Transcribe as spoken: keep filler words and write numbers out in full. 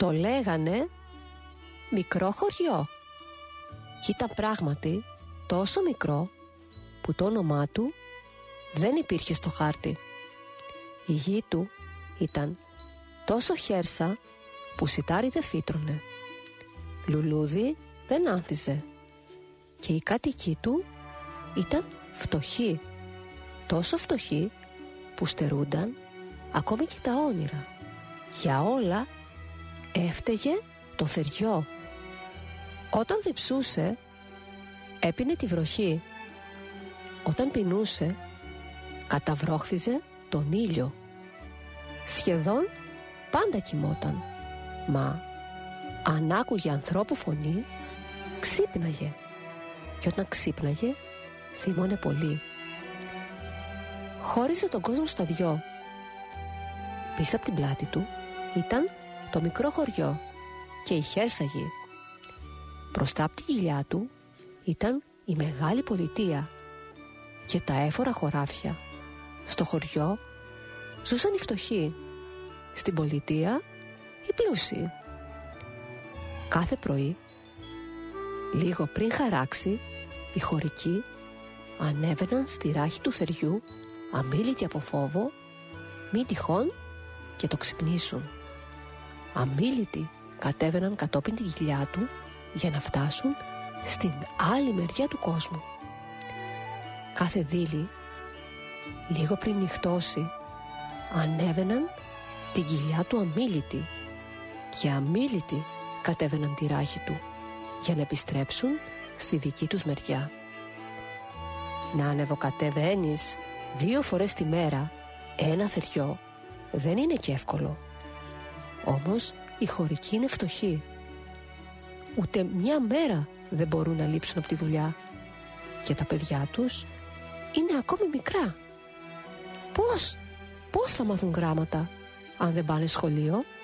Το λέγανε μικρό χωριό και ήταν πράγματι τόσο μικρό που το όνομά του δεν υπήρχε στο χάρτη. Η γη του ήταν τόσο χέρσα που σιτάρι δεν φύτρωνε, λουλούδι δεν άνθιζε και οι κάτοικοι του ήταν φτωχοί, τόσο φτωχοί που στερούνταν ακόμη και τα όνειρα. Για όλα έφταιγε το θεριό. Όταν διψούσε έπινε τη βροχή, όταν πεινούσε καταβρόχθιζε τον ήλιο. Σχεδόν πάντα κοιμόταν, μα αν άκουγε ανθρώπου φωνή ξύπναγε, και όταν ξύπναγε θυμώνε πολύ. Χώριζε τον κόσμο στα δυο. Πίσω από την πλάτη του ήταν το μικρό χωριό και η χέρσα γη. Μπροστά από τη κοιλιά του ήταν η μεγάλη πολιτεία και τα έφορα χωράφια. Στο χωριό ζούσαν οι φτωχοί, στην πολιτεία οι πλούσιοι. Κάθε πρωί, λίγο πριν χαράξει, οι χωρικοί ανέβαιναν στη ράχη του θεριού, αμίλητοι από φόβο, μη τυχόν και το ξυπνήσουν. Αμίλητοι κατέβαιναν κατόπιν την κοιλιά του για να φτάσουν στην άλλη μεριά του κόσμου. Κάθε δίλη, λίγο πριν νυχτώσει, ανέβαιναν την κοιλιά του αμίλητοι και αμίλητοι κατέβαιναν τη ράχη του για να επιστρέψουν στη δική τους μεριά. Να ανεβοκατεβαίνεις δύο φορές τη μέρα ένα θεριό δεν είναι και εύκολο. Όμως οι χωρικοί είναι φτωχοί. Ούτε μια μέρα δεν μπορούν να λείψουν από τη δουλειά και τα παιδιά τους είναι ακόμη μικρά. Πώς, πώς θα μάθουν γράμματα αν δεν πάνε σχολείο?